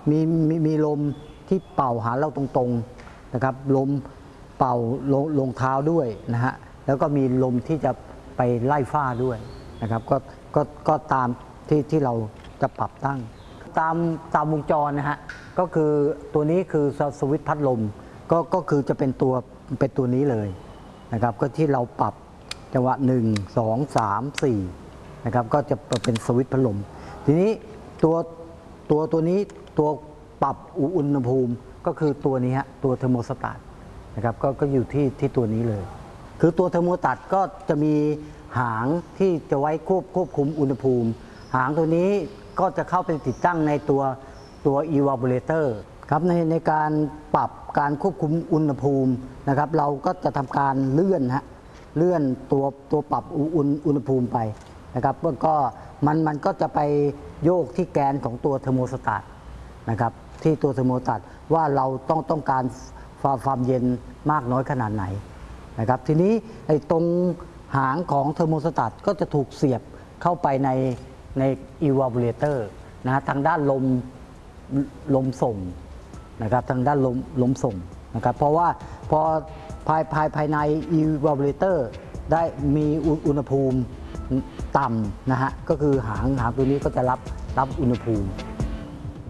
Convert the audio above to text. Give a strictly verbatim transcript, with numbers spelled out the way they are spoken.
มีมีมีลมที่เป่าหาเราตรงๆนะครับลมเป่าลงลงเท้าด้วยนะฮะแล้วก็มีลมที่จะไปไล่ฝ้าด้วยนะครับก็ก็ก็ตามที่ที่เราจะปรับตั้งตามตามวงจรนะฮะก็คือตัวนี้คือสวิตช์พัดลมก็ก็คือจะเป็นตัวเป็นตัวนี้เลยนะครับก็ที่เราปรับจังหวะหนึ่งสองสามสี่นะครับก็จะเป็นสวิตช์พัดลมทีนี้ตัวตัวตัวนี้ตัวปรับอุณหภูมิก็คือตัวนี้ฮะตัวเทอร์โมสแตทนะครับก็ก็อยู่ที่ที่ตัวนี้เลยคือตัวเทอร์โมสแตทก็จะมีหางที่จะไว้ควบควบคุมอุณหภูมิหางตัวนี้ก็จะเข้าไปติดตั้งในตัวตัว evaporator ครับในในการปรับการควบคุมอุณหภูมินะครับเราก็จะทำการเลื่อนฮะเลื่อนตัวตัวปรับอุณอุณหภูมิไปนะครับแล้วก็มันมันก็จะไปโยกที่แกนของตัวเทอร์โมสแตทนะครับที่ตัวเทอร์โมสแตทว่าเราต้องต้องการความเย็นมากน้อยขนาดไหนนะครับทีนี้ไอ้ตรงหางของเทอร์โมสแตทก็จะถูกเสียบเข้าไปในใน evaporator นะฮะทางด้านลมลมส่งนะครับทางด้านลมลมส่งนะครับเพราะว่าพอภายภายภายใน evaporator ได้มีอุณหภูมิต่ำนะฮะก็คือหางหางตัวนี้ก็จะรับรับอุณหภูมิ